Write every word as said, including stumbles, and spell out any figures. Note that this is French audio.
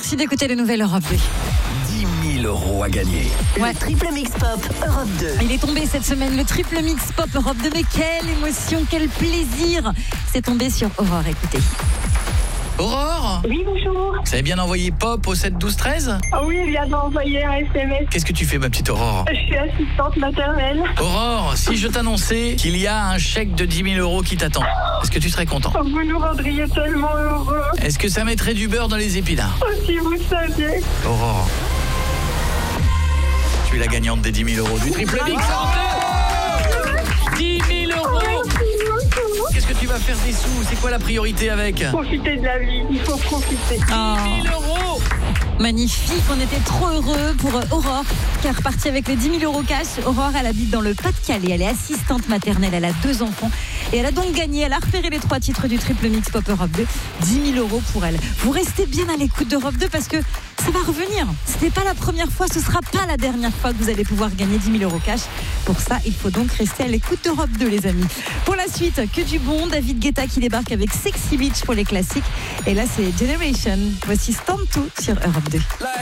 Merci d'écouter les nouvelles Europe deux. dix mille euros à gagner. Ouais. Le triple mix pop Europe deux. Il est tombé cette semaine, le triple mix pop Europe deux. Mais quelle émotion, quel plaisir. C'est tombé sur Aurore, écoutez. Aurore, Oui, bonjour. vous avez bien envoyé pop au sept douze treize? Ah oui, il vient d'envoyer un S M S. Qu'est-ce que tu fais, ma petite Aurore? Je suis assistante maternelle. Aurore, si je t'annonçais qu'il y a un chèque de dix mille euros qui t'attend, est-ce que tu serais content? Vous nous rendriez tellement heureux. Est-ce que ça mettrait du beurre dans les épinards? Oh, si vous saviez. Aurore, tu es la gagnante des dix mille euros du triple mix Europe deux. dix mille euros. Qu'est-ce que tu vas faire des sous? C'est quoi la priorité avec? Profitez de la vie, il faut profiter. Oh, dix mille euros. magnifique, on était trop heureux pour Aurore qui est repartie avec les dix mille euros cash. Aurore, elle habite dans le Pas-de-Calais, elle est assistante maternelle, elle a deux enfants et elle a donc gagné, elle a repéré les trois titres du triple mix pop Europe deux, dix mille euros pour elle. Vous restez bien à l'écoute d'Europe deux parce que ça va revenir. C'était pas la première fois, ce sera pas la dernière fois que vous allez pouvoir gagner dix mille euros cash. Pour ça, il faut donc rester à l'écoute d'Europe deux, les amis. Pour la suite, que du bon, David Guetta qui débarque avec Sexy Beach pour les classiques. Et là, c'est Generation. Voici Stand deux sur Europe deux.